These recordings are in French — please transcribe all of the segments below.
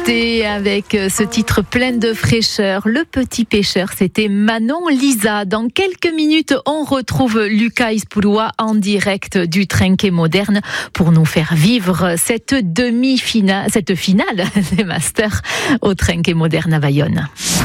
l'été avec ce titre plein de fraîcheur. Le petit pêcheur, c'était Manon Lisa. Dans quelques minutes, on retrouve Lucas Ispurua en direct du Trenqué Moderne pour nous faire vivre cette finale des Masters au Trenqué Moderne à Bayonne.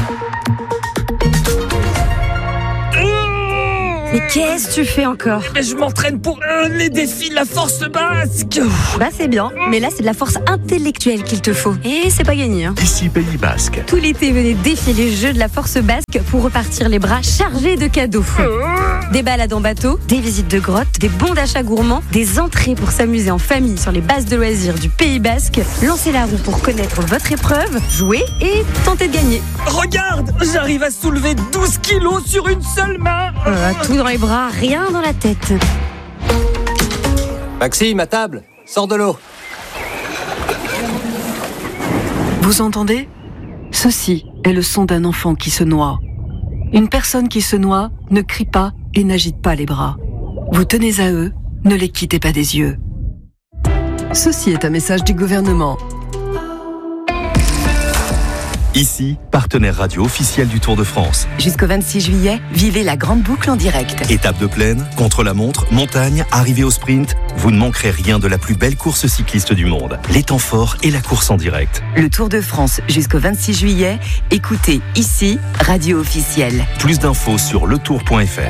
Mais qu'est-ce que tu fais encore ? Je m'entraîne pour les défis de la force basque. Bah c'est bien, mais là c'est de la force intellectuelle qu'il te faut. Et c'est pas gagné. Ici Pays Basque. Tout l'été, venez défier les jeux de la force basque pour repartir les bras chargés de cadeaux. Des balades en bateau, des visites de grottes, des bons d'achat gourmands, des entrées pour s'amuser en famille sur les bases de loisirs du Pays Basque. Lancez la roue pour connaître votre épreuve, jouer et tenter de gagner. Regarde, j'arrive à soulever 12 kilos sur une seule main. Tout dans les bras, rien dans la tête. Maxime, à table, sors de l'eau. Vous entendez ? Ceci est le son d'un enfant qui se noie. Une personne qui se noie ne crie pas et n'agite pas les bras. Vous tenez à eux, ne les quittez pas des yeux. Ceci est un message du gouvernement. Ici, partenaire radio officiel du Tour de France. Jusqu'au 26 juillet, vivez la grande boucle en direct. Étape de plaine, contre-la-montre, montagne, arrivée au sprint, vous ne manquerez rien de la plus belle course cycliste du monde. Les temps forts et la course en direct. Le Tour de France jusqu'au 26 juillet, écoutez ici, radio officielle. Plus d'infos sur letour.fr.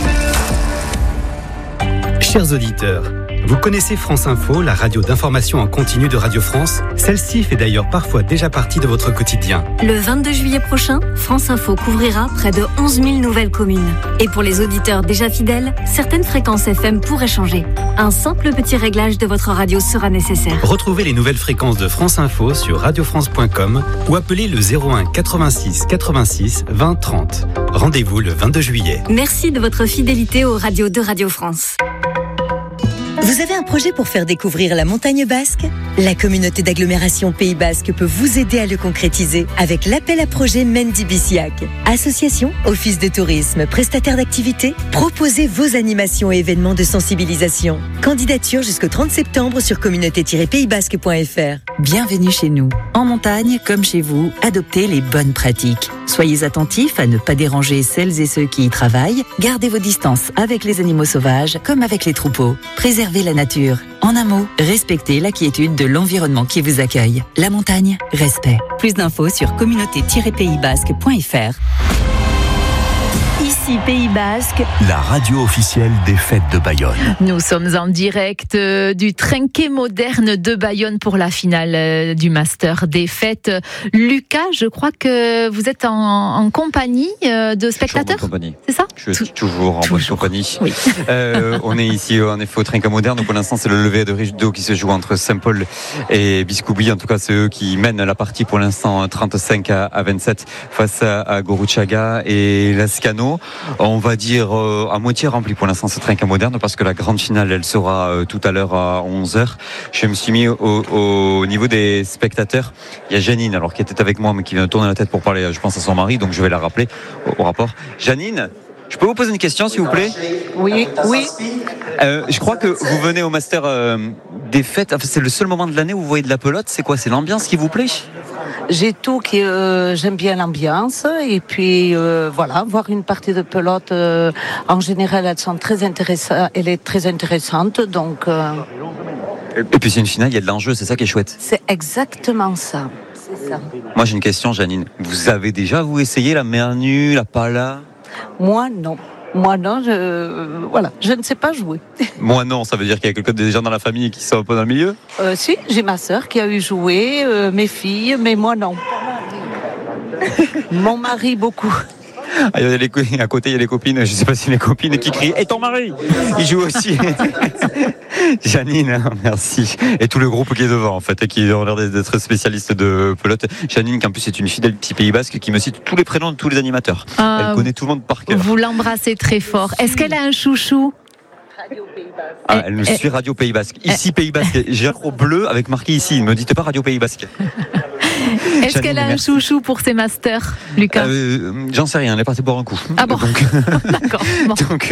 Chers auditeurs, vous connaissez France Info, la radio d'information en continu de Radio France ? Celle-ci fait d'ailleurs parfois déjà partie de votre quotidien. Le 22 juillet prochain, France Info couvrira près de 11 000 nouvelles communes. Et pour les auditeurs déjà fidèles, certaines fréquences FM pourraient changer. Un simple petit réglage de votre radio sera nécessaire. Retrouvez les nouvelles fréquences de France Info sur radiofrance.com ou appelez le 01 86 86 20 30. Rendez-vous le 22 juillet. Merci de votre fidélité aux radios de Radio France. Vous avez un projet pour faire découvrir la montagne basque ? La communauté d'agglomération Pays Basque peut vous aider à le concrétiser avec l'appel à projet Mendy Biciac. Association, office de tourisme, prestataire d'activités, proposez vos animations et événements de sensibilisation. Candidature jusqu'au 30 septembre sur communauté-paysbasque.fr. Bienvenue chez nous. En montagne, comme chez vous, adoptez les bonnes pratiques. Soyez attentifs à ne pas déranger celles et ceux qui y travaillent. Gardez vos distances avec les animaux sauvages comme avec les troupeaux. Préservez la nature. En un mot, respectez la quiétude de l'environnement qui vous accueille. La montagne, respect. Plus d'infos sur communauté-paysbasque.fr. Ici Pays Basque, la radio officielle des fêtes de Bayonne. Nous sommes en direct du Trenqué Moderne de Bayonne pour la finale du Master des fêtes. Lucas, je crois que vous êtes en compagnie de spectateurs. C'est ça ? Je suis toujours en bonne compagnie. Oui. On est ici en effet au Trenqué Moderne. Pour l'instant, c'est le lever de rideau qui se joue entre Saint-Paul et Biscoubi. En tout cas, c'est eux qui mènent la partie pour l'instant 35 à 27 face à Gurutjaga et Lascano. On va dire à moitié rempli pour l'instant ce Trenqué Moderne parce que la grande finale elle sera tout à l'heure à 11h. Je me suis mis au niveau des spectateurs. Il y a Janine alors qui était avec moi mais qui vient de tourner la tête pour parler je pense à son mari, donc je vais la rappeler au rapport. Janine, je peux vous poser une question s'il vous plaît ? Oui. Je crois que vous venez au Master des fêtes. Enfin, c'est le seul moment de l'année où vous voyez de la pelote. C'est quoi ? C'est l'ambiance qui vous plaît ? J'ai tout qui j'aime bien l'ambiance et puis voilà, voir une partie de pelote en général elle est très intéressante donc Et puis c'est une finale, il y a de l'enjeu, c'est ça qui est chouette. C'est exactement ça. C'est ça. Moi j'ai une question Janine, vous avez déjà vous essayé la mer nue, la pala ? Moi non, je ne sais pas jouer. Moi non, ça veut dire qu'il y a des gens dans la famille qui sont un peu dans le milieu ? Si, j'ai ma sœur qui a eu joué, mes filles, mais moi non. Mon mari beaucoup. À côté il y a les copines, je ne sais pas si les copines qui crient « Et ton mari ?» Il joue aussi. Janine, merci. Et tout le groupe qui est devant en fait, et qui ont l'air d'être spécialistes de pelote. Janine, qui en plus est une fidèle petit Pays Basque, qui me cite tous les prénoms de tous les animateurs. Elle connaît tout le monde par cœur. Vous l'embrassez très fort. Est-ce qu'elle a un chouchou ? Elle nous suit Radio Pays Basque. Ici Pays Basque. J'ai un gros bleu avec marqué ici. Ne me dites pas Radio Pays Basque. Est-ce qu'elle a un chouchou pour ses masters, Lucas? J'en sais rien, elle est partie boire un coup. Ah bon. Donc, d'accord. Bon. Donc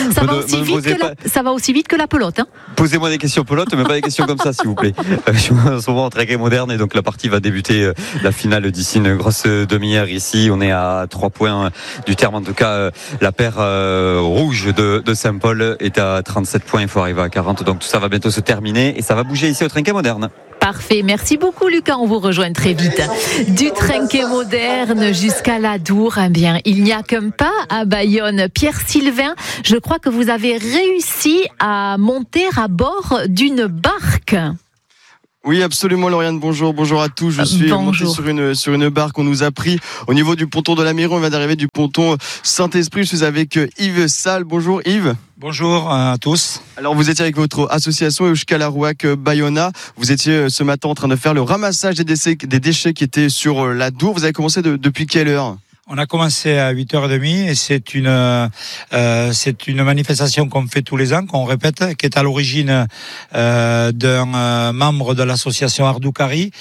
Ça va aussi vite que la pelote. Hein. Posez-moi des questions pelote, mais pas des questions comme ça, s'il vous plaît. Je suis en ce moment en Trek moderne et donc la partie va débuter, la finale d'ici une grosse demi-heure ici. On est à 3 points du terme. En tout cas, la paire rouge de Saint-Paul est à 37 points. Il faut arriver à 40. Donc tout ça va bientôt se terminer et ça va bouger ici au Trinquet moderne. Parfait, merci beaucoup Lucas, on vous rejoint très vite. Du Trinquet moderne jusqu'à l'Adour, eh bien, il n'y a qu'un pas à Bayonne. Pierre Sylvain, je crois que vous avez réussi à monter à bord d'une barque. Oui, absolument, Lauriane. Bonjour à tous. Je suis monté sur une barque. On nous a pris au niveau du ponton de la Mairie. On vient d'arriver du ponton Saint-Esprit. Je suis avec Yves Salle. Bonjour Yves. Bonjour à tous. Alors vous étiez avec votre association Euskalarouak Bayona. Vous étiez ce matin en train de faire le ramassage des déchets qui étaient sur l'Adour. Vous avez commencé depuis quelle heure ? On a commencé à 8h30 et c'est une manifestation qu'on fait tous les ans, qu'on répète, qui est à l'origine d'un membre de l'association Ardoukari,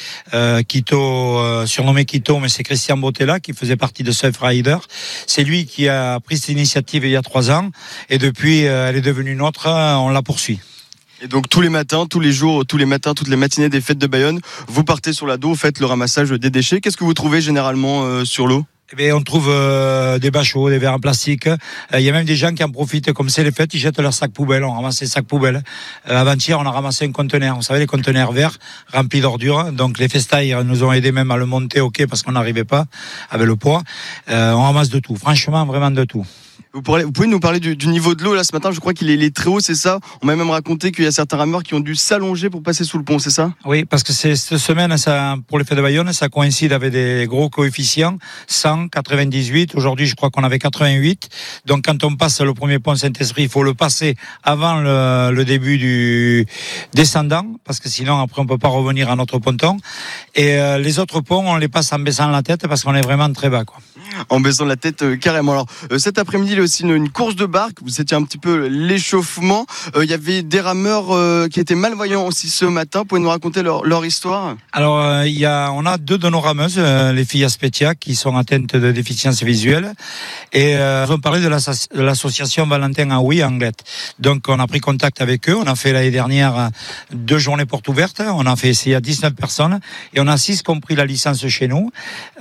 Quito, surnommé Quito, mais c'est Christian Bottella qui faisait partie de Surf Rider. C'est lui qui a pris cette initiative il y a 3 ans et depuis elle est devenue nôtre, on la poursuit. Et donc tous les matins, tous les jours, tous les matins, toutes les matinées des fêtes de Bayonne, vous partez sur l'Adour, vous faites le ramassage des déchets. Qu'est-ce que vous trouvez généralement sur l'eau ? Eh bien, on trouve des bachots, des verres en plastique. Il y a même des gens qui en profitent, comme c'est les fêtes, ils jettent leurs sacs poubelles. On ramasse les sacs poubelles. Avant-hier, on a ramassé un conteneur. Vous savez, les conteneurs verts remplis d'ordures. Donc, les festailles nous ont aidés même à le monter au quai parce qu'on n'arrivait pas avec le poids. On ramasse de tout. Franchement, vraiment de tout. Vous pouvez nous parler du niveau de l'eau là ce matin? Je crois qu'il est très haut, c'est ça? On m'a même raconté qu'il y a certains rameurs qui ont dû s'allonger pour passer sous le pont, c'est ça? Oui, parce que cette semaine, pour les fêtes de Bayonne, ça coïncide avec des gros coefficients, 100, 98. Aujourd'hui, je crois qu'on avait 88. Donc, quand on passe le premier pont Saint-Esprit, il faut le passer avant le début du descendant, parce que sinon, après, on peut pas revenir à notre ponton. Et les autres ponts, on les passe en baissant la tête parce qu'on est vraiment très bas, quoi. En baissant la tête carrément. Alors cet après-midi, il y a aussi une course de barque. Vous étiez un petit peu l'échauffement. Il y avait des rameurs qui étaient malvoyants aussi ce matin. Vous pouvez nous raconter leur histoire? Alors on a 2 de nos rameuses, les filles Aspetia, qui sont atteintes de déficience visuelle, et on parlait de l'association Valentin Aoui Anglette. Donc on a pris contact avec eux. On a fait l'année dernière 2 journées portes ouvertes. On a fait essayer à 19 personnes et on a 6 qui ont pris la licence chez nous.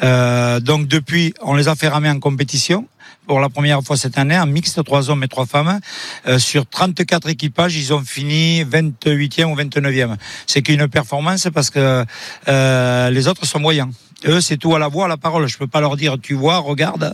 Donc depuis, on les a fait ramer en compétition pour la première fois cette année, en mixte, 3 hommes et 3 femmes. Sur 34 équipages, ils ont fini 28e ou 29e. C'est qu'une performance parce que les autres sont moyens. Eux, c'est tout à la voix, à la parole. Je peux pas leur dire, tu vois, regarde.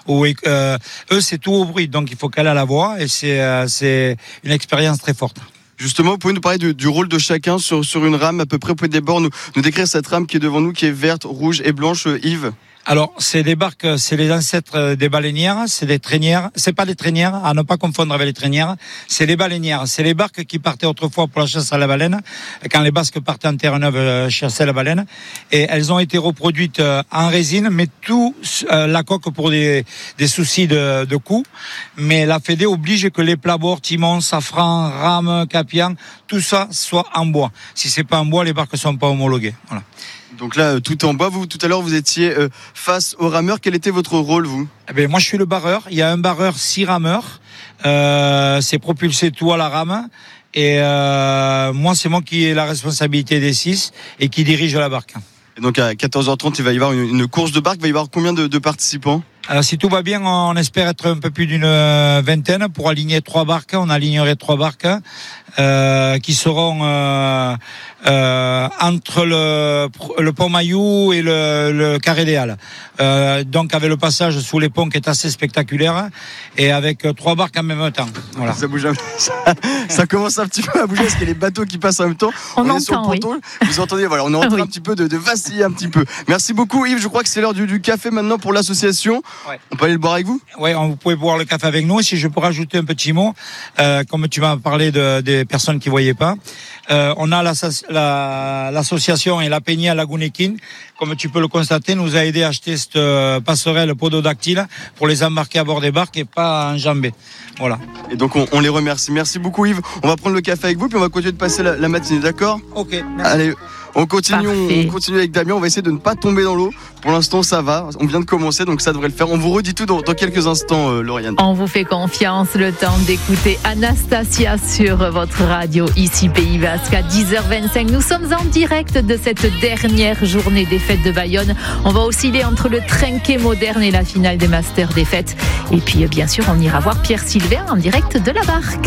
Eux, c'est tout au bruit. Donc, il faut qu'elle à la voix et c'est une expérience très forte. Justement, vous pouvez nous parler du rôle de chacun sur une rame à peu près. Vous pouvez d'abord nous décrire cette rame qui est devant nous, qui est verte, rouge et blanche, Yves? Alors, c'est des barques, c'est les ancêtres des baleinières, c'est des traînières. C'est pas des traînières, à ne pas confondre avec les traînières. C'est les baleinières. C'est les barques qui partaient autrefois pour la chasse à la baleine, quand les Basques partaient en Terre-Neuve chasser la baleine. Et elles ont été reproduites en résine, mais tout la coque pour des soucis de coût. Mais la Fédé oblige que les plabords, timons, safran, rames, capian, tout ça soit en bois. Si c'est pas en bois, les barques sont pas homologuées. Voilà. Donc là, tout est en bois. Vous, tout à l'heure, vous étiez face aux rameurs. Quel était votre rôle, vous? Moi, je suis le barreur. Il y a un barreur, 6 rameurs. C'est propulsé tout à la rame. Et moi, c'est moi qui ai la responsabilité des 6 et qui dirige la barque. Et donc, à 14h30, il va y avoir une course de barque. Il va y avoir combien de participants? Alors, si tout va bien, on espère être un peu plus d'une vingtaine pour aligner 3 barques. On alignerait 3 barques qui seront entre le pont Mailloux et le Carré des Halles. Donc avec le passage sous les ponts qui est assez spectaculaire et avec 3 barques en même temps. Voilà. Ça bouge, ça commence un petit peu à bouger parce qu'il y a les bateaux qui passent en même temps. On est sur le ponton. Oui. Vous entendez, voilà, on est en train un petit peu de vaciller un petit peu. Merci beaucoup Yves. Je crois que c'est l'heure du café maintenant pour l'association. Ouais. On peut aller le boire avec vous? Oui, vous pouvez boire le café avec nous. Si je peux rajouter un petit mot, comme tu m'as parlé des personnes qui voyaient pas, on a l'association et la Peña Lagunekin, comme tu peux le constater, nous a aidé à acheter cette passerelle pododactyle pour les embarquer à bord des barques et pas enjamber. Voilà. Et donc on les remercie. Merci beaucoup Yves. On va prendre le café avec vous puis on va continuer de passer la matinée, d'accord? Ok. Merci. Allez. On continue avec Damien. On va essayer de ne pas tomber dans l'eau. Pour l'instant, ça va. On vient de commencer, donc ça devrait le faire. On vous redit tout dans quelques instants, Lauriane. On vous fait confiance. Le temps d'écouter Anastasia sur votre radio, ici Pays Basque, à 10h25. Nous sommes en direct de cette dernière journée des fêtes de Bayonne. On va osciller entre le Trinquet moderne et la finale des Masters des fêtes. Et puis, bien sûr, on ira voir Pierre Sylvain en direct de la barque.